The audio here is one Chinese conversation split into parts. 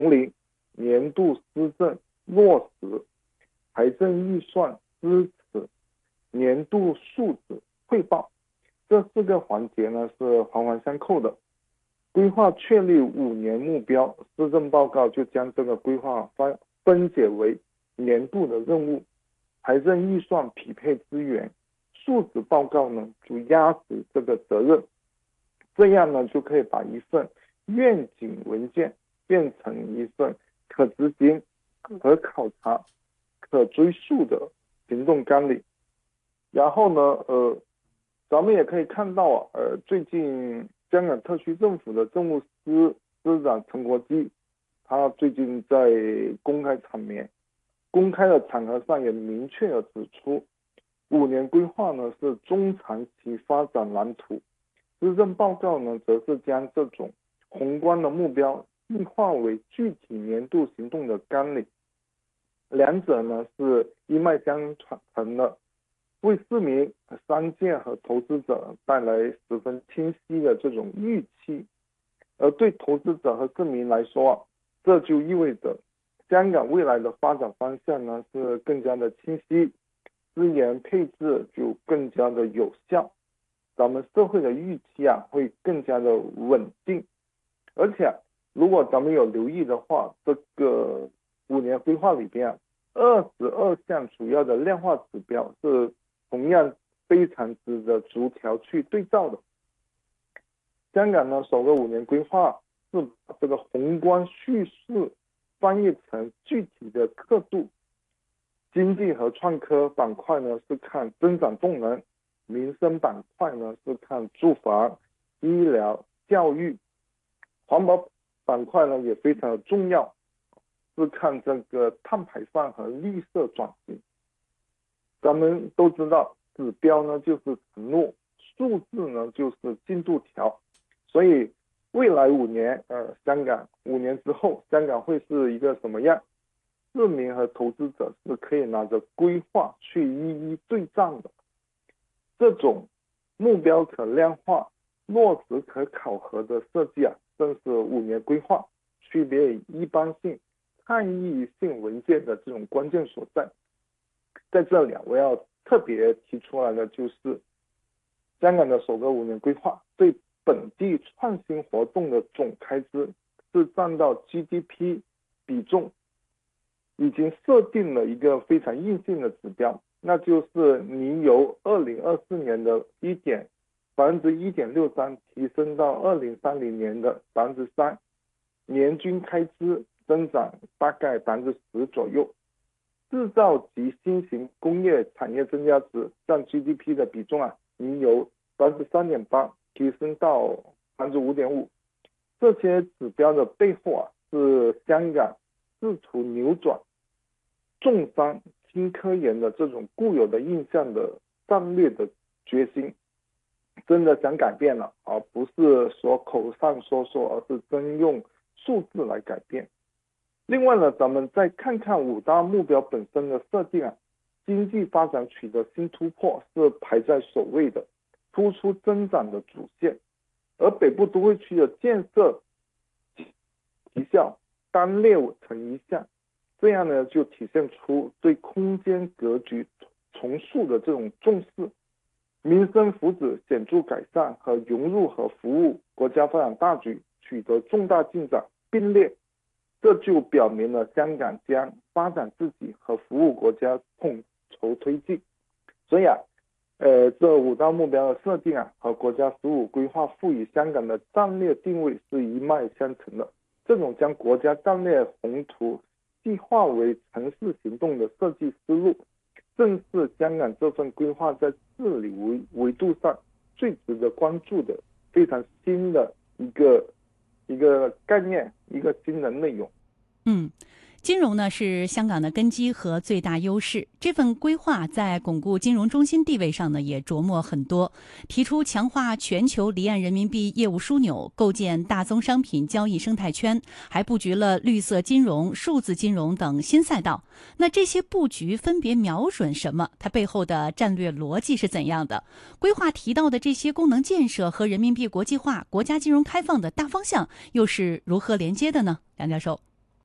领年度施政落实、财政预算支持、年度数字汇报，这4个环节呢是环环相扣的。规划确立5年目标，施政报告就将这个规划分解为年度的任务，财政预算匹配资源，数字报告呢就压实这个责任。这样呢就可以把一份愿景文件变成一份可执行、可考察、可追溯的行动纲领。然后呢咱们也可以看到最近香港特区政府的政务司司长陈国基，他最近在公开的场合上也明确地指出，5年规划呢是中长期发展蓝图，施政报告呢则是将这种宏观的目标细化为具体年度行动的纲领，两者呢是一脉相承的，为市民、商界和投资者带来十分清晰的这种预期。而对投资者和市民来说这就意味着香港未来的发展方向呢是更加的清晰，资源配置就更加的有效，咱们社会的预期会更加的稳定。而且如果咱们有留意的话，这个5年规划里边22项主要的量化指标是同样非常值得逐条去对照的。香港呢首个5年规划是把这个宏观叙事翻译成具体的刻度，经济和创科板块呢是看增长动能，民生板块呢是看住房、医疗、教育，环保板块呢也非常的重要，是看这个碳排放和绿色转型。咱们都知道指标呢就是承诺，数字呢就是进度条，所以未来5年香港5年之后香港会是一个什么样，市民和投资者是可以拿着规划去一一对账的。这种目标可量化、落实可考核的设计正是5年规划区别于一般性、倡议性文件的这种关键所在。在这里我要特别提出来的就是香港的首个5年规划对本地创新活动的总开支是占到 GDP 比重，已经设定了一个非常硬性的指标，那就是你由2024年的1.63%提升到2030年的 3%， 年均开支增长大概 10% 左右。制造及新型工业产业增加值占 GDP 的比重已由 3.8% 提升到 5.5%。 这些指标的背后是香港试图扭转重商轻科研的这种固有的印象的战略的决心，真的想改变了，而不是说口上说说，而是真用数字来改变。另外呢，咱们再看看5大目标本身的设定经济发展取得新突破是排在首位的，突出增长的主线，而北部都会区的建设提效单列成一项，这样呢就体现出对空间格局重塑的这种重视，民生福祉显著改善和融入和服务国家发展大局取得重大进展并列，这就表明了香港将发展自己和服务国家统筹推进。所以这5大目标的设定和国家15规划赋予香港的战略定位是一脉相承的。这种将国家战略宏图细化为城市行动的设计思路，正是香港这份规划在治理维度上最值得关注的非常新的一个概念，一个新的内容。 金融呢是香港的根基和最大优势，这份规划在巩固金融中心地位上呢也琢磨很多，提出强化全球离岸人民币业务枢纽，构建大宗商品交易生态圈，还布局了绿色金融、数字金融等新赛道。那这些布局分别瞄准什么？它背后的战略逻辑是怎样的？规划提到的这些功能建设和人民币国际化、国家金融开放的大方向又是如何连接的呢？梁教授。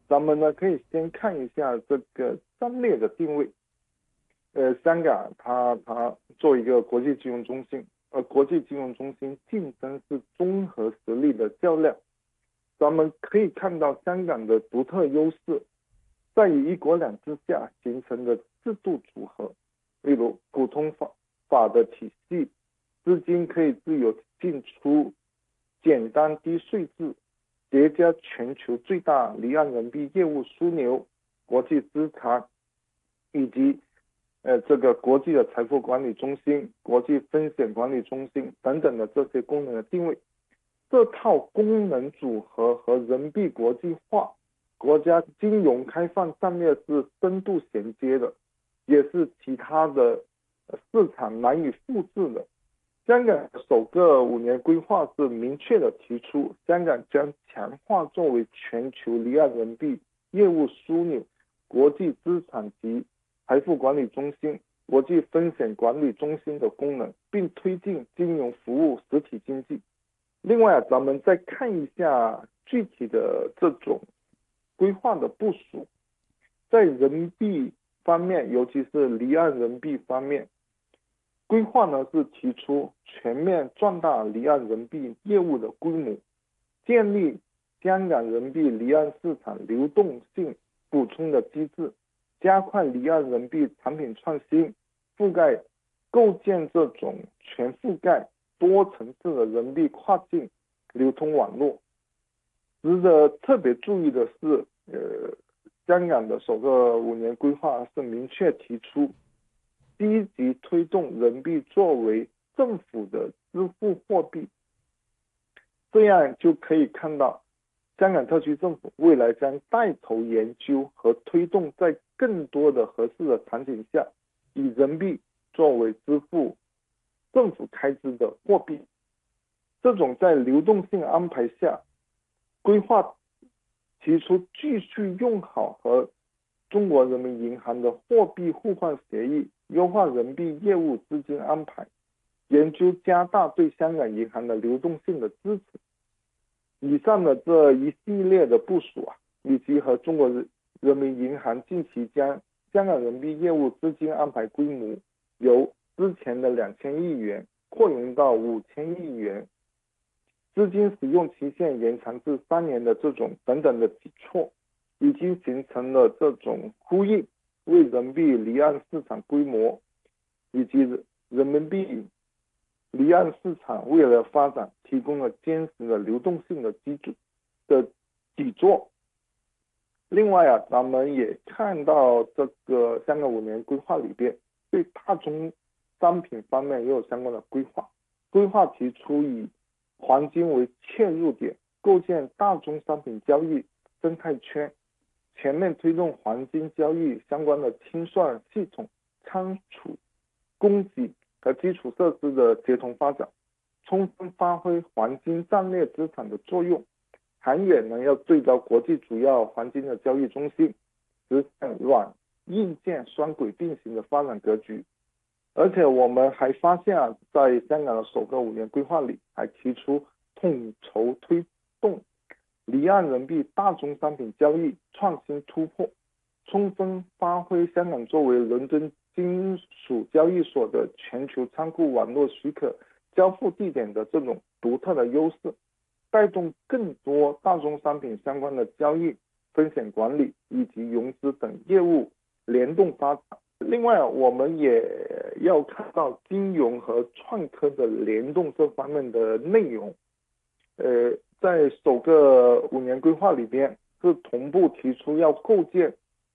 咱们呢可以先看一下这个战略的定位。香港它作为一个国际金融中心，国际金融中心竞争是综合实力的较量。咱们可以看到香港的独特优势在于一国两制下形成的制度组合，例如普通法的体系，资金可以自由进出，简单低税制，叠加全球最大离岸人民币业务枢纽、国际资产以及这个国际的财富管理中心、国际风险管理中心等等的这些功能的定位。这套功能组合和人民币国际化、国家金融开放战略是深度衔接的，也是其他的市场难以复制的。香港首个5年规划是明确的提出，香港将强化作为全球离岸人民币业务枢纽、国际资产及财富管理中心、国际风险管理中心的功能，并推进金融服务实体经济。另外咱们再看一下具体的这种规划的部署。在人民币方面，尤其是离岸人民币方面，规划呢是提出全面壮大离岸人民币业务的规模，建立香港人民币离岸市场流动性补充的机制，加快离岸人民币产品创新覆盖，构建这种全覆盖多层次的人民币跨境流通网络。值得特别注意的是，香港的首个5年规划是明确提出积极推动人民币作为政府的支付货币。这样就可以看到香港特区政府未来将带头研究和推动在更多的合适的场景下，以人民币作为支付政府开支的货币。这种在流动性安排下，规划提出继续用好和中国人民银行的货币互换协议，优化人民币业务资金安排，研究加大对香港银行的流动性的支持。以上的这一系列的部署以及和中国人民银行近期将香港人民币业务资金安排规模由之前的2000亿元扩容到5000亿元，资金使用期限延长至3年的这种等等的举措，已经形成了这种呼应，为人民币离岸市场规模以及人民币离岸市场未来发展提供了坚实的流动性的基座。另外咱们也看到这个香港5年规划里边对大宗商品方面也有相关的规划。规划提出以黄金为切入点，构建大宗商品交易生态圈，全面推动黄金交易相关的清算系统、仓储、供给和基础设施的协同发展，充分发挥黄金战略资产的作用。长远呢，要对照国际主要黄金的交易中心，实现软硬件双轨并行的发展格局。而且我们还发现在香港的首个5年规划里，还提出统筹推动离岸人民币大宗商品交易创新突破，充分发挥香港作为伦敦金属交易所的全球仓库网络许可交付地点的这种独特的优势，带动更多大宗商品相关的交易、风险管理以及融资等业务联动发展。另外我们也要看到金融和创科的联动这方面的内容。在首个5年规划里边是同步提出要构建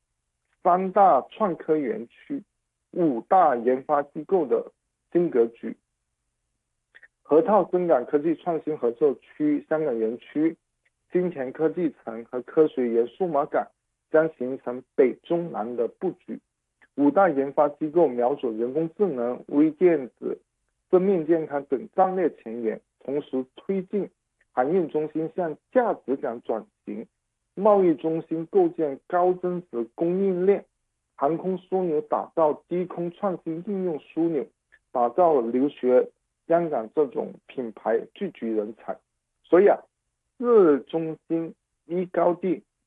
3大创科园区、5大研发机构的新格局。河套深港科技创新合作区、香港园区、金钱科技城和科学园数码港将形成北中南的布局。5大研发机构瞄准人工智能、微电子、生命健康等战略前沿，同时推进航运中心向价值港转型，贸易中心构建高增值供应链，航空枢纽打造低空创新应用枢纽，打造留学香港这种品牌聚集人才。所以4中心1高地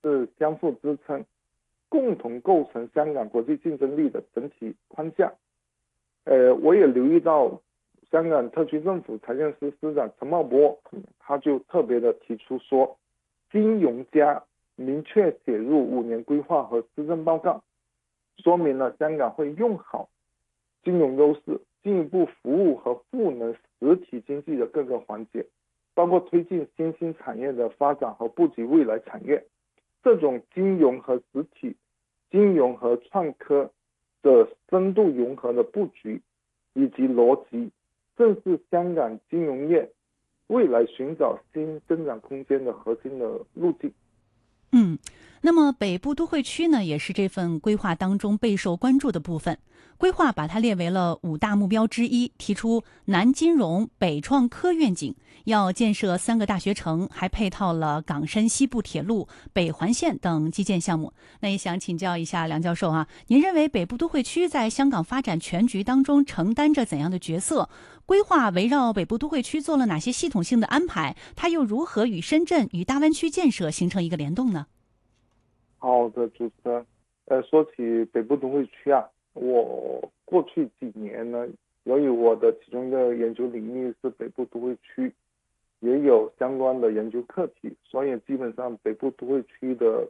是相互支撑，共同构成香港国际竞争力的整体框架。我也留意到香港特区政府财政司司长陈茂波，他就特别的提出说，金融加明确写入5年规划和施政报告，说明了香港会用好金融优势，进一步服务和赋能实体经济的各个环节，包括推进新兴产业的发展和布局未来产业。这种金融和实体、金融和创科的深度融合的布局以及逻辑，正是香港金融业未来寻找新增长空间的核心的路径。 那么北部都会区呢，也是这份规划当中备受关注的部分。规划把它列为了5大目标之一，提出南金融、北创科愿景，要建设3个大学城，还配套了港深西部铁路、北环线等基建项目。那也想请教一下梁教授啊，您认为北部都会区在香港发展全局当中承担着怎样的角色？规划围绕北部都会区做了哪些系统性的安排？它又如何与深圳、与大湾区建设形成一个联动呢？ 好的，主持人。说起北部都会区啊，我过去几年呢，由于我的其中一个研究领域是北部都会区，也有相关的研究课题，所以基本上北部都会区的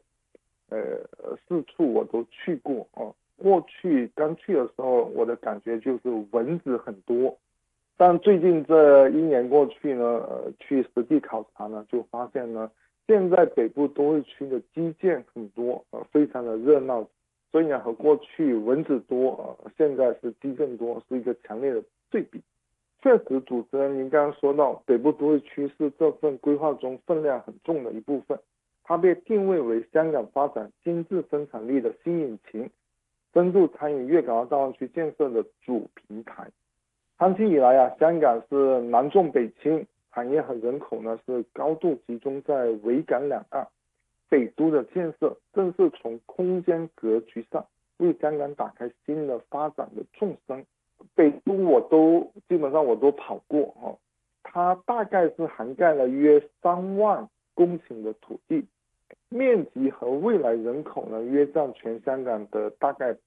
4处我都去过啊。过去刚去的时候，我的感觉就是蚊子很多，但最近这1年过去呢，去实地考察呢，就发现呢，现在北部都会区的基建很多，非常的热闹，所以呢，和过去蚊子多，现在是基建多，是一个强烈的对比。确实，主持人您刚刚说到，北部都会区是这份规划中分量很重的一部分，它被定位为香港发展精致生产力的新引擎，深度参与粤港澳大湾区建设的主平台。长期以来啊，香港是南重北轻，产业和人口呢是高度集中在维港两岸，北都的建设正是从空间格局上为香港打开新的发展的纵深。北都基本上我都跑过，它大概是涵盖了约3万公顷的土地，面积和未来人口呢约占全香港的大概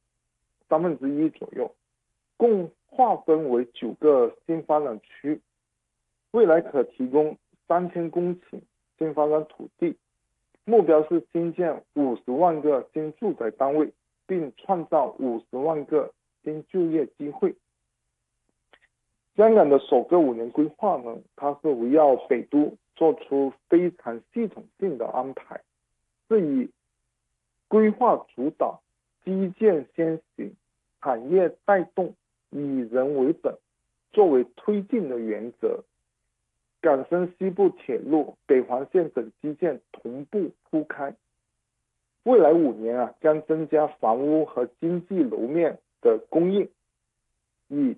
1/3左右，共划分为9个新发展区，未来可提供3000公顷新发展土地，目标是新建50万个新住宅单位，并创造50万个新就业机会。香港的首个5年规划呢，它是围绕北都做出非常系统性的安排，是以规划主导、基建先行、产业带动、以人为本作为推进的原则。港深西部铁路、北环线等基建同步铺开。未来5年啊，将增加房屋和经济楼面的供应，以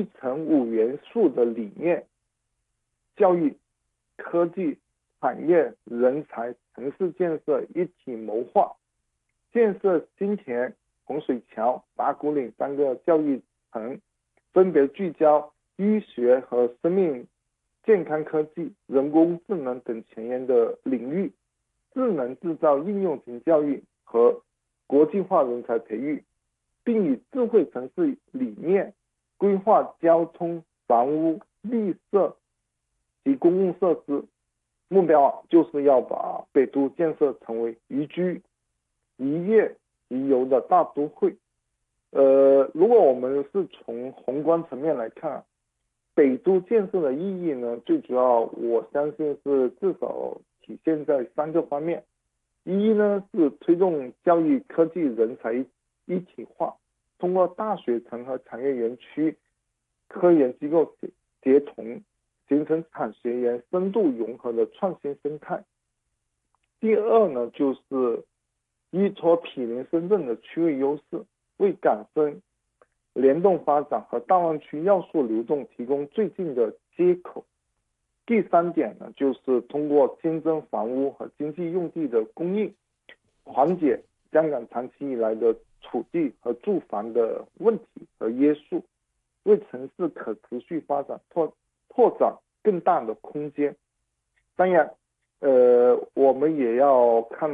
1×5元素的理念，教育、科技、产业、人才、城市建设一体谋划，建设新田、洪水桥、打鼓岭3个教育城，分别聚焦医学和生命健康科技、人工智能等前沿的领域，智能制造应用型教育和国际化人才培育，并以智慧城市理念规划交通、房屋、绿色及公共设施。目标就是要把北都建设成为宜居、宜业、宜游的大都会。如果我们是从宏观层面来看，北都建设的意义呢，最主要我相信是至少体现在3个方面。一呢是推动教育、科技、人才一体化，通过大学城和产业园区、科研机构协同，形成产学研深度融合的创新生态。第二呢，就是依托毗邻深圳的区位优势，为港深联动发展和大湾区要素流动提供最近的接口。第3点呢，就是通过新增房屋和经济用地的供应，缓解香港长期以来的土地和住房的问题和约束，为城市可持续发展拓展更大的空间。当然，我们也要看到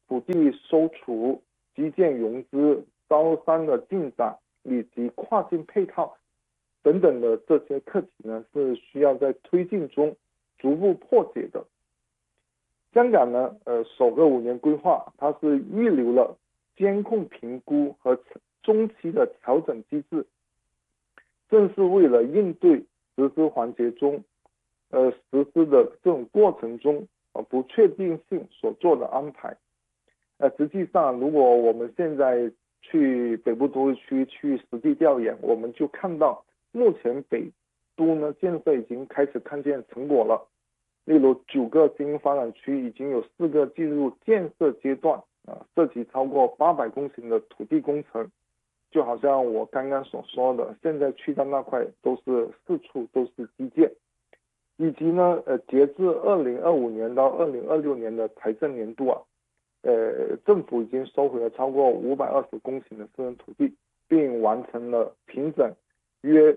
土地收储、基建融资、招商的进展以及跨境配套等等的这些课题呢，是需要在推进中逐步破解的。香港呢，首个5年规划，它是预留了监控评估和中期的调整机制，正是为了应对实施环节中，实施的这种过程中不确定性所做的安排。实际上，如果我们现在去北部都会区去实地调研，我们就看到目前北都呢建设已经开始看见成果了。例如9个精英发展区已经有4个进入建设阶段，涉及超过800公顷的土地工程。就好像我刚刚所说的，现在去到那块都是4处都是基建，以及呢，截至2025年到2026年的财政年度政府已经收回了超过520公顷的私人土地，并完成了平整约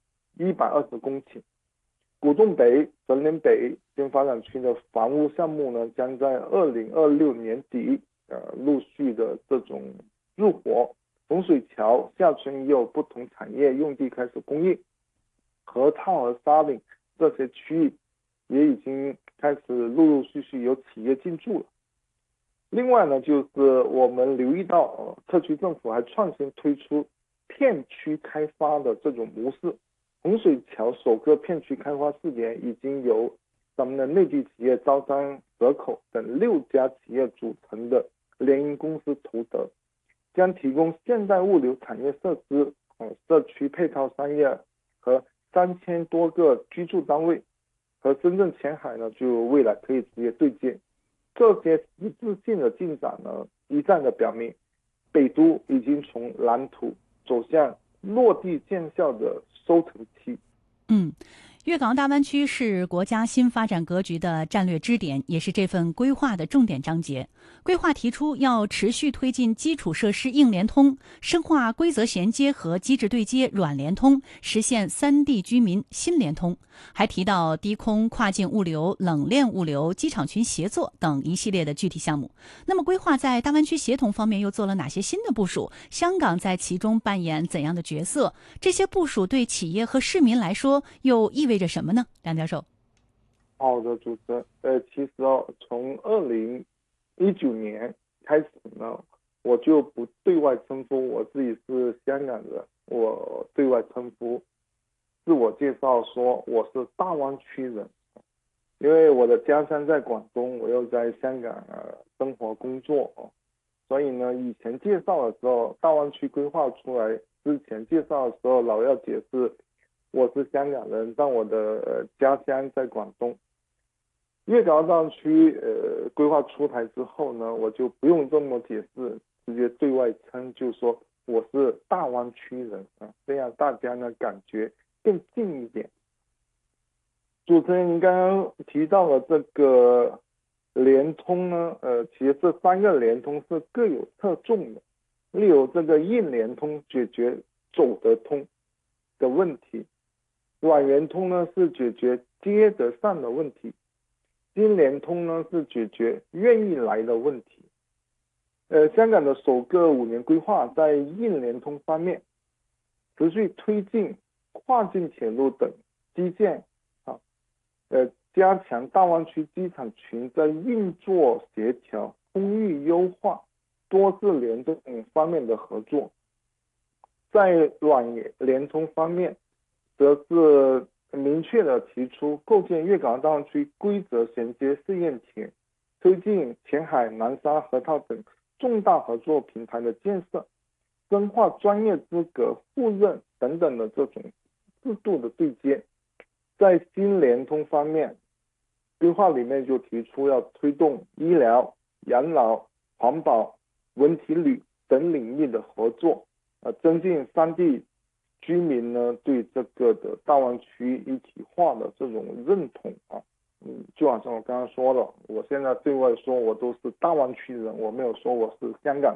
120公顷。古洞北、粉岭北新发展区的房屋项目呢，将在2026年底陆续的这种入伙。洪水桥下村也有不同产业用地开始供应，河套和沙岭这些区域也已经开始陆续有企业进驻了。另外呢，就是我们留意到特区政府还创新推出片区开发的这种模式。洪水桥首个片区开发试点已经由咱们的内地企业招商蛇口等6家企业组成的联营公司投得，将提供现代物流产业设施、社区配套商业和3000多个居住单位，和深圳前海呢就未来可以直接对接。这些实质性的进展呢，一再的表明北都已经从蓝图走向落地见效的收成期。 粤港澳大湾区是国家新发展格局的战略支点，也是这份规划的重点章节。规划提出要持续推进基础设施硬联通，深化规则衔接和机制对接软联通，实现3地居民新联通。还提到低空跨境物流、冷链物流、机场群协作等一系列的具体项目。那么规划在大湾区协同方面又做了哪些新的部署？香港在其中扮演怎样的角色？这些部署对企业和市民来说又意味着什么呢？梁教授。 好的，主持人。其实从2019年开始呢，我就不对外称呼我自己是香港人，我对外称呼自我介绍说我是大湾区人。因为我的家乡在广东，我又在香港生活工作所以呢，以前介绍的时候，大湾区规划出来之前介绍的时候，老要解释我是香港人，但我的家乡在广东。粤港澳大湾区规划出台之后呢，我就不用这么解释，直接对外称就说我是大湾区人这样大家呢感觉更近一点。主持人您刚刚提到了这个联通呢，其实这3个联通是各有侧重的。例如这个硬联通解决走得通的问题，软联通呢是解决接得上的问题，新联通呢是解决愿意来的问题。香港的首个5年规划在硬联通方面持续推进跨境铁路等基建加强大湾区机场群在运作协调、空域优化、多次联动方面的合作。在软联通方面，则是明确地提出构建粤港澳大湾区规则衔接试验田，推进前海、南沙、河套等重大合作平台的建设，深化专业资格互认等等的这种制度的对接。在新联通方面，规划里面就提出要推动医疗、养老、环保、文体旅等领域的合作，增进3地居民呢对这个的大湾区一体化的这种认同就好像我刚刚说了，我现在对外说我都是大湾区人，我没有说我是香港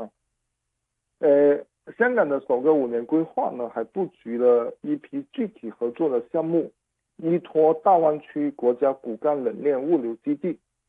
人香港的首个5年规划呢，还布局了一批具体合作的项目，依托大湾区国家骨干冷链物流基地，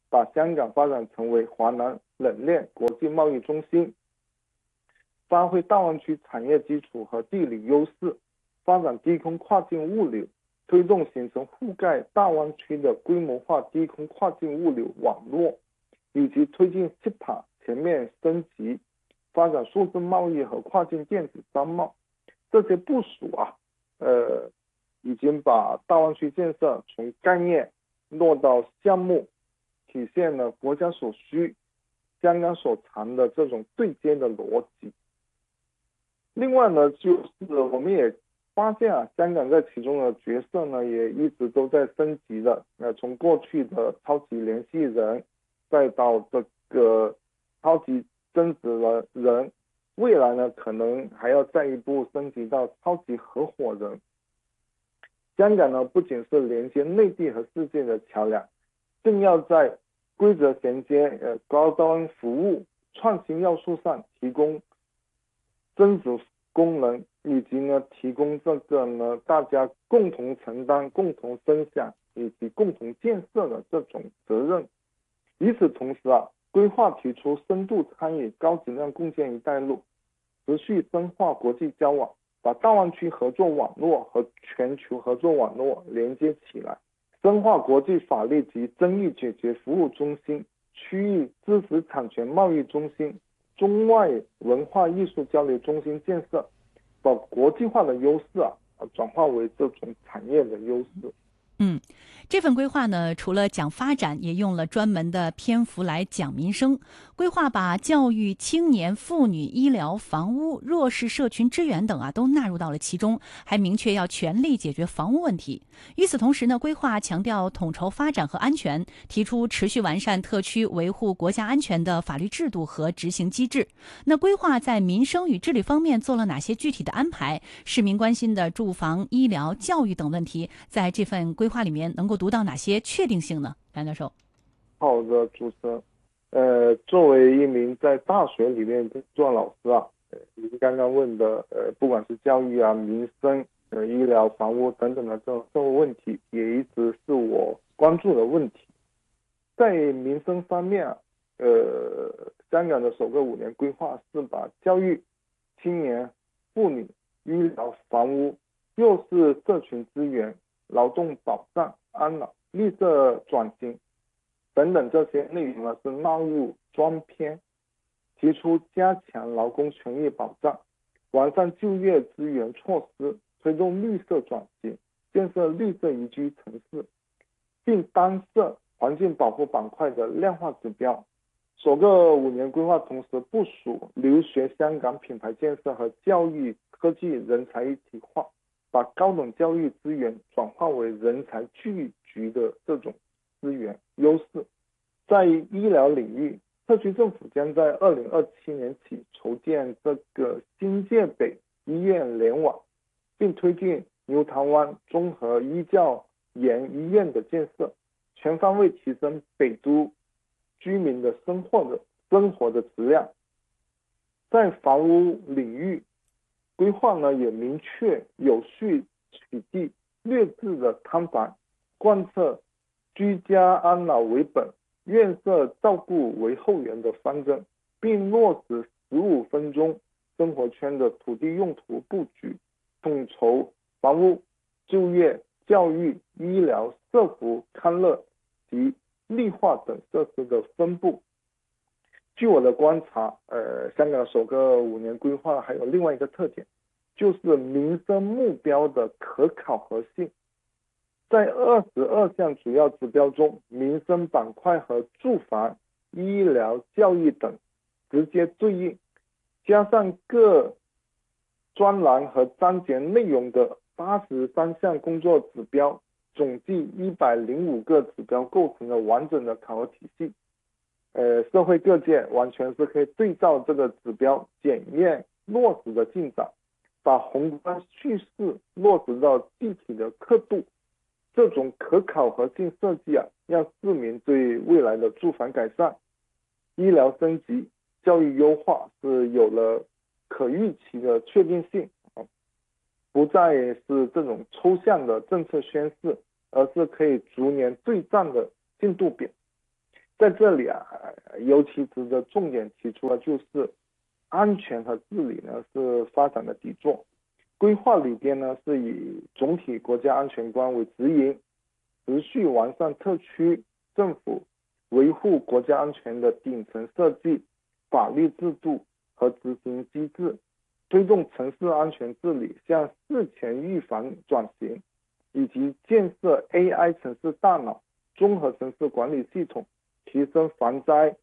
把香港发展成为华南冷链国际贸易中心，发挥大湾区产业基础和地理优势，发展低空跨境物流，推动形成覆盖大湾区的规模化低空跨境物流网络，以及推进 CEPA 全面升级，发展数字贸易和跨境电子商贸。这些部署已经把大湾区建设从概念落到项目，体现了国家所需、香港所长的这种对接的逻辑。另外呢，就是我们也发现香港在其中的角色呢，也一直都在升级的。从过去的超级联系人，再到这个超级增值的人，未来呢，可能还要再一步升级到超级合伙人。香港呢，不仅是连接内地和世界的桥梁，更要在规则衔接、高端服务、创新要素上提供增值功能，以及呢提供这个呢大家共同承担、共同分享以及共同建设的这种责任。与此同时规划提出深度参与高质量共建一带一路，持续深化国际交往，把大湾区合作网络和全球合作网络连接起来，深化国际法律及争议解决服务中心、区域知识产权贸易中心、中外文化艺术交流中心建设，把国际化的优势转化为这种产业的优势。 这份规划呢，除了讲发展，也用了专门的篇幅来讲民生。规划把教育、青年、妇女、医疗、房屋、弱势社群支援等都纳入到了其中，还明确要全力解决房屋问题。与此同时呢，规划强调统筹发展和安全，提出持续完善特区维护国家安全的法律制度和执行机制。那规划在民生与治理方面做了哪些具体的安排？市民关心的住房、医疗、教育等问题，在这份规划里面能够读到哪些确定性呢？梁教授。 好的，主持人。作为一名在大学里面做老师您刚刚问的不管是教育民生、医疗、房屋等等的这种社会问题，也一直是我关注的问题。在民生方面香港的首个5年规划是把教育、青年、妇女、医疗、房屋、弱势社群资源、劳动保障、安老、绿色转型等等这些内容是纳入专篇，提出加强劳工权益保障，完善就业资源措施，推动绿色转型，建设绿色宜居城市，并单设环境保护板块的量化指标。首个5年规划同时部署留学香港品牌建设和教育科技人才一体化，把高等教育资源转化为人才聚集的这种资源优势。在医疗领域，特区政府将在2027年起筹建这个新界北医院联网，并推进牛潭湾综合医教研医院的建设，全方位提升北都居民的生活的质量。在房屋领域，规划呢也明确有序取缔劣质的摊房，贯彻居家安老为本、院舍照顾为后援的方针，并落实15分钟生活圈的土地用途布局，统筹房屋、就业、教育、医疗、社福、康乐及绿化等设施的分布。据我的观察，香港首个5年规划还有另外一个特点，就是民生目标的可考核性。在22项主要指标中，民生板块和住房、医疗、教育等直接对应，加上各专栏和章节内容的83项工作指标，总计105个指标构成了完整的考核体系。社会各界完全是可以对照这个指标检验落实的进展，把宏观叙事落实到具体的刻度。这种可考核性设计让市民对未来的住房改善、医疗升级、教育优化是有了可预期的确定性，不再是这种抽象的政策宣示，而是可以逐年对战的进度表。 在这里啊，尤其值得重点提出的就是安全和治理呢是发展的底座。规划里边呢是以总体国家安全观为指引，持续完善特区政府维护国家安全的顶层设计、法律制度和执行机制，推动城市安全治理向事前预防转型，以及建设 AI 城市大脑、综合城市管理系统，提升防灾、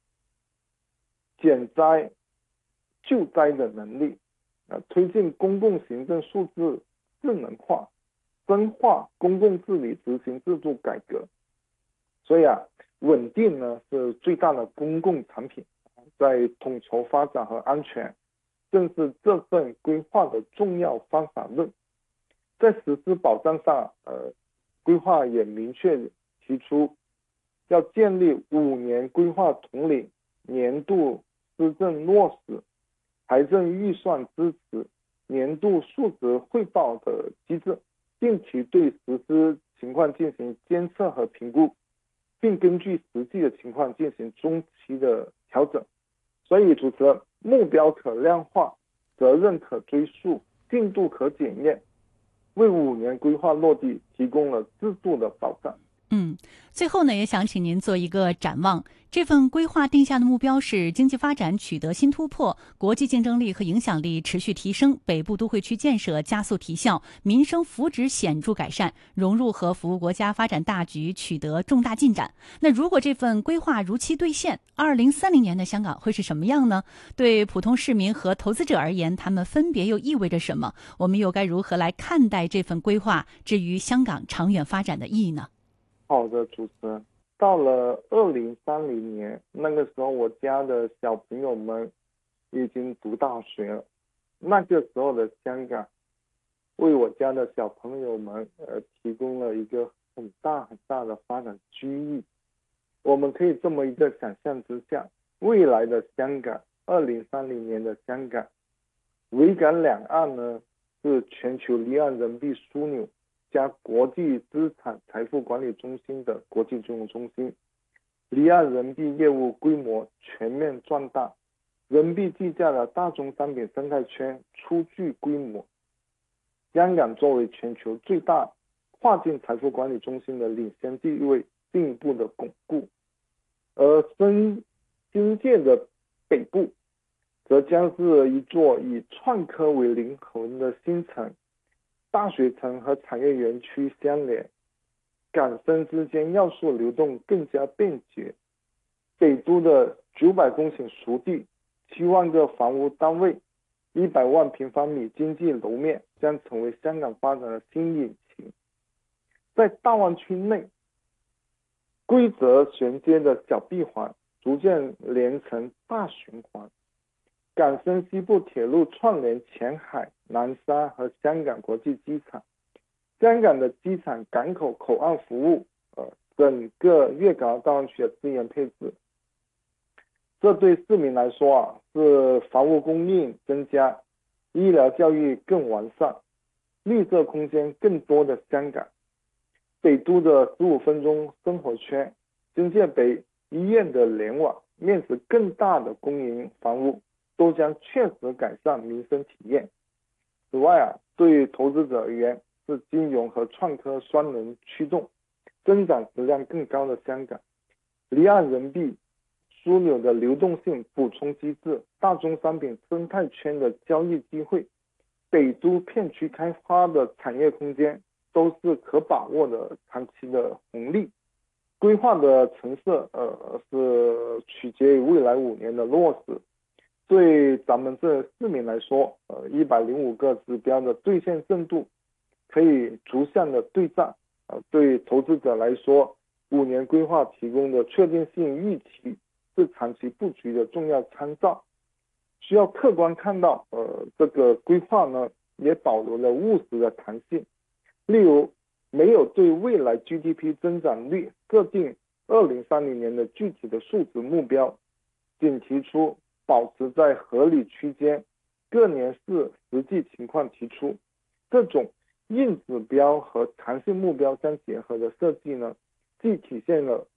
减灾、救灾的能力，推进公共行政数字智能化，深化公共治理执行制度改革。所以啊，稳定呢是最大的公共产品，在统筹发展和安全，正是这份规划的重要方法论。在实施保障上，规划也明确提出要建立5年规划统领、年度施政落实、财政预算支持、年度述职汇报的机制，定期对实施情况进行监测和评估，并根据实际的情况进行中期的调整。所以主持人，目标可量化，责任可追溯，进度可检验，为5年规划落地提供了制度的保障。 最后呢，也想请您做一个展望。这份规划定下的目标是经济发展取得新突破，国际竞争力和影响力持续提升，北部都会区建设加速提效，民生福祉显著改善，融入和服务国家发展大局取得重大进展。那如果这份规划如期兑现，2030年的香港会是什么样呢？对普通市民和投资者而言，他们分别又意味着什么？我们又该如何来看待这份规划至于香港长远发展的意义呢？ 好的，主持人，到了2030年，那个时候我家的小朋友们已经读大学了。那个时候的香港为我家的小朋友们提供了一个很大很大的发展机遇。我们可以这么一个想象之下，未来的香港，2030年的香港，维港两岸呢是全球离岸人民币枢纽加国际资产财富管理中心的国际金融中心，离岸人民币业务规模全面壮大，人民币计价的大宗商品生态圈初具规模。香港作为全球最大跨境财富管理中心的领先地位进一步的巩固，而新界的北部则将是一座以创科为灵魂的新城，大学城和产业园区相连，港深之间要素流动更加便捷。北都的900公顷熟地、7万个房屋单位、100万平方米经济楼面将成为香港发展的新引擎。在大湾区内，规则衔接的小闭环逐渐连成大循环，港深西部铁路串联前海、南沙和香港国际机场，香港的机场、港口、口岸服务，整个粤港澳大湾区的资源配置，这对市民来说啊，是房屋供应增加、医疗教育更完善、绿色空间更多的香港。北都的15分钟生活圈、新界北医院的联网、面积更大的公营房屋，都将确实改善民生体验。此外啊，对于投资者而言，是金融和创科双轮驱动，增长质量更高的香港。离岸人民币枢纽的流动性补充机制、大宗商品生态圈的交易机会、北都片区开发的产业空间，都是可把握的长期的红利。规划的成色是取决于未来5年的落实。对咱们这市民来说，105个指标的兑现正度可以逐项的对账。对投资者来说，5年规划提供的确定性预期是长期布局的重要参照。需要客观看到，这个规划呢也保留了务实的弹性。例如，没有对未来 GDP 增长率设定2030年的具体的数值目标，仅提出保持在合理区间，各年视实际情况提出。这种硬指标和弹性目标相结合的设计呢，既体现了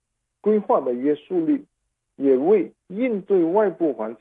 规划的约束力，也为应对外部环